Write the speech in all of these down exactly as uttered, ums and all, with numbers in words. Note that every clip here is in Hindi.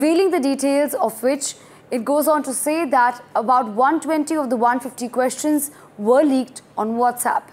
revealing the details of which it goes on to say that about one hundred twenty of the one hundred fifty questions were leaked on WhatsApp.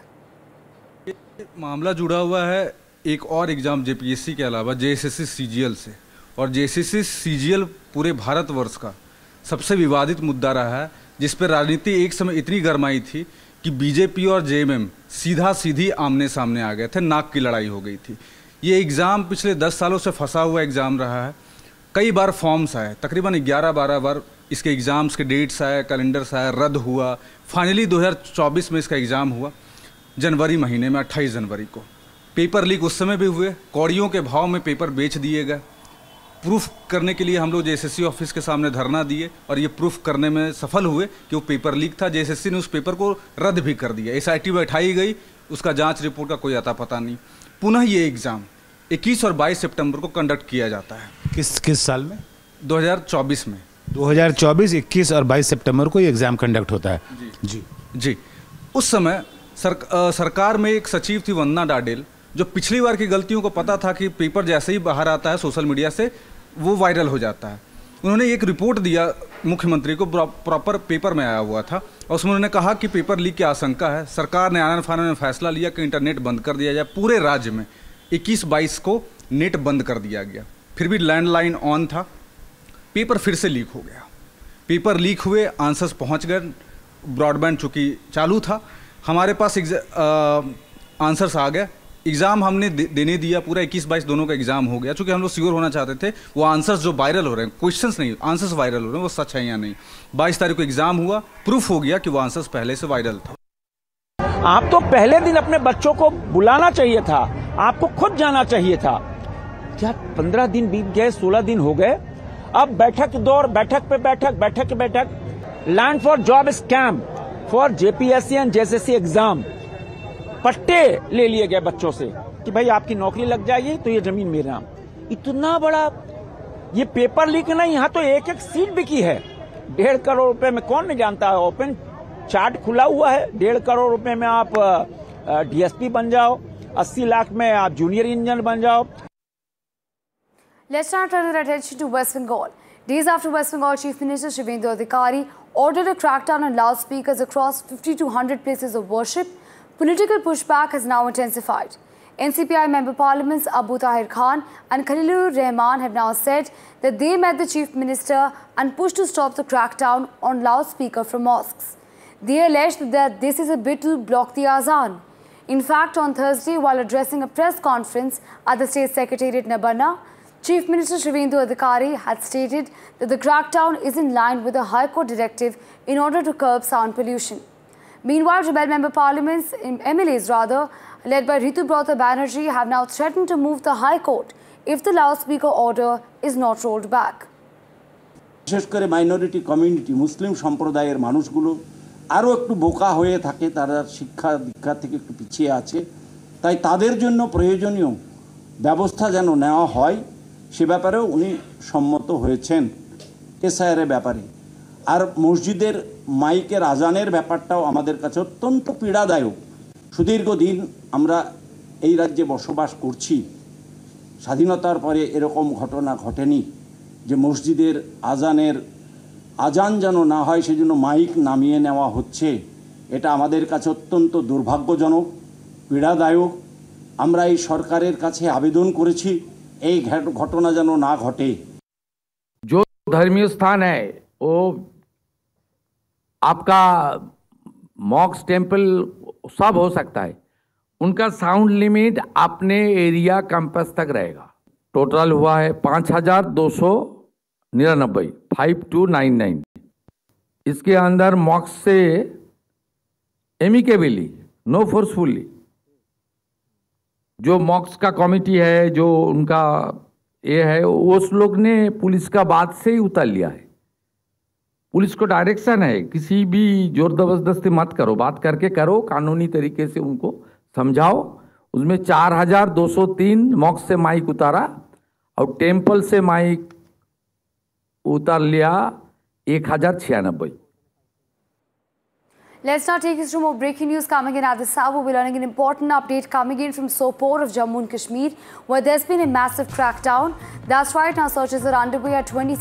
मामला जुड़ा हुआ है एक और एग्जाम जेपीएससी के अलावा जेएसएससी सीजीएल से, और जेएसएससी सीजीएल पूरे भारतवर्ष का सबसे विवादित मुद्दा रहा है, जिस पर राजनीति एक समय इतनी गरमाई थी कि बीजेपी और जेएमएम सीधा सीधी आमने सामने आ गए थे, नाक की लड़ाई हो गई थी। ये एग्ज़ाम पिछले दस सालों से फंसा हुआ एग्ज़ाम रहा है। कई बार फॉर्म्स आए, तकरीबन ग्यारह बारह बार इसके एग्ज़ाम्स के डेट्स आए, कैलेंडर्स आए, रद्द हुआ। फाइनली दो हज़ार चौबीस में इसका एग्ज़ाम हुआ जनवरी महीने में, अट्ठाईस जनवरी को। पेपर लीक उस समय भी हुए, कौड़ियों के भाव में पेपर बेच दिए गए। प्रूफ करने के लिए हम लोग जेएसएससी ऑफिस के सामने धरना दिए और ये प्रूफ करने में सफल हुए कि वो पेपर लीक था। जेएसएससी ने उस पेपर को रद्द भी कर दिया, एसआईटी बैठाई गई, उसका जांच रिपोर्ट का कोई अता पता नहीं। पुनः ये एग्ज़ाम इक्कीस और बाईस सितंबर को कंडक्ट किया जाता है। किस किस साल में? दो हज़ार चौबीस में। दो हज़ार चौबीस इक्कीस और बाईस सितंबर को ये एग्ज़ाम कंडक्ट होता है। जी जी जी उस समय सर, आ, सरकार में एक सचिव थी वंदना डाडेल, जो पिछली बार की गलतियों को पता था कि पेपर जैसे ही बाहर आता है सोशल मीडिया से वो वायरल हो जाता है। उन्होंने एक रिपोर्ट दिया मुख्यमंत्री को, प्रॉपर पेपर में आया हुआ था, और उसमें उन्होंने कहा कि पेपर लीक की आशंका है। सरकार ने आनन फानन में फैसला लिया कि इंटरनेट बंद कर दिया जाए। पूरे राज्य में इक्कीस बाईस को नेट बंद कर दिया गया, फिर भी लैंडलाइन ऑन था। पेपर फिर से लीक हो गया, पेपर लीक हुए, आंसर्स पहुंच गए, ब्रॉडबैंड चूँकि चालू था, हमारे पास आंसर्स आ गए। एग्ज़ाम हमने दे, देने दिया, पूरा इक्कीस बाईस दोनों का एग्ज़ाम हो गया। चूँकि हम लोग श्योर होना चाहते थे वो आंसर्स जो वायरल हो रहे हैं, क्वेश्चंस नहीं, आंसर्स वायरल हो रहे हैं, वो सच है या नहीं। बाईस तारीख को एग्ज़ाम हुआ, प्रूफ हो गया कि वो आंसर्स पहले से वायरल था। आप तो पहले दिन अपने बच्चों को बुलाना चाहिए था, आपको खुद जाना चाहिए था। क्या पंद्रह दिन बीत गए, सोलह दिन हो गए, अब बैठक दौर, बैठक पे बैठक, बैठक पे बैठक। Land for job scam for JPSC and JSSC exam. पट्टे ले लिए गए बच्चों से कि भाई आपकी नौकरी लग जाएगी तो ये जमीन मेरे नाम। इतना बड़ा ये पेपर लीक नहीं, यहाँ तो एक एक सीट बिकी है। डेढ़ करोड़ रुपए में, कौन नहीं जानता है, ओपन चार्ट खुला हुआ है। डेढ़ करोड़ रुपए में आप डीएसपी बन जाओ, अस्सी लाख में आप जूनियर इंजीनियर बन जाओ। Let's now turn our attention to West Bengal. Days after West Bengal Chief Minister Shivendra Adhikari ordered a crackdown on loudspeakers across fifty to one hundred places of worship, political pushback has now intensified. N C P I Member Parliaments Abu Tahir Khan and Khalilur Rahman have now said that they met the Chief Minister and pushed to stop the crackdown on loudspeaker from mosques. They alleged that this is a bid to block the azan. In fact, on Thursday, while addressing a press conference at the State Secretariat Nabarna, Chief Minister Shivendra Adhikari had stated that the crackdown is in line with a High Court directive in order to curb sound pollution. Meanwhile, Rebel Member Parliaments, M L As rather, led by Ritu Brata Banerjee, have now threatened to move the High Court if the loudspeaker order is not rolled back. বিশেষ করে মাইনরিটি কমিউনিটি, মুসলিম সম্প্রদায়ের মানুষগুলো আরও একটু বোকা হয়ে থাকে, তারা শিক্ষা দীক্ষা থেকে একটু পিছিয়ে আছে, তাই তাদের জন্য প্রয়োজনীয় ব্যবস্থা যেন নেওয়া হয় সে ব্যাপারেও উনি সম্মত হয়েছেন এসআইআরের ব্যাপারে। আর মসজিদের মাইকের আজানের ব্যাপারটাও আমাদের কাছে অত্যন্ত পীড়াদায়ক। সুদীর্ঘদিন আমরা এই রাজ্যে বসবাস করছি, স্বাধীনতার পরে এরকম ঘটনা ঘটেনি যে মসজিদের আজানের আজান যেন না হয় সেজন্য মাইক নামিয়ে নেওয়া হচ্ছে। এটা আমাদের কাছে অত্যন্ত দুর্ভাগ্যজনক, পীড়াদায়ক। আমরা এই সরকারের কাছে আবেদন করেছি এই ঘটনা যেন না ঘটে। जो धर्मीय स्थान है वो आपका मॉक्स टेम्पल सब हो सकता है, उनका साउंड लिमिट अपने एरिया कैंपस तक रहेगा। टोटल हुआ है पाँच हजार दो सौ निन्यानबे फाइव टू नाइन नाइन। इसके अंदर मॉक्स से एमिकेबली, नो फोर्सफुली, जो मॉक्स का कमेटी है, जो उनका ये है, उस लोग ने पुलिस का बात से ही उतार लिया है। पुलिस को डायरेक्शन है किसी भी जोर जबरदस्ती मत करो, बात करके करो, कानूनी तरीके से उनको समझाओ। उसमें चार हजार दो सौ तीन मॉक्स से माइक उतारा और टेम्पल से माइक उतार लिया एक हजार छियानबे। Let's now take us to more breaking news coming in at this hour. We're learning an important update coming in from Sopore of Jammu and Kashmir, where there's been a massive crackdown. That's right, now searches are underway at twenty